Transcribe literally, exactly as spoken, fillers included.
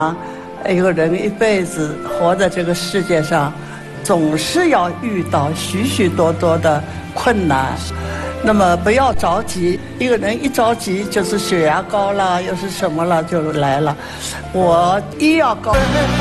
一个人一辈子活在这个世界上，总是要遇到许许多多的困难，那么不要着急。一个人一着急，就是血压高了，又是什么了，就来了。我医药高。